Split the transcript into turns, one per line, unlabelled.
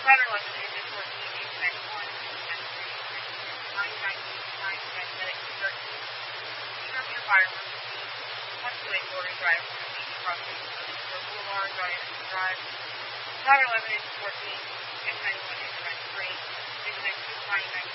Driver license is 14, 891, 999, Structure fire from 128 Glory Drive, crossing Boulevard, Drive. Driver license is 14, 891, 893, 692,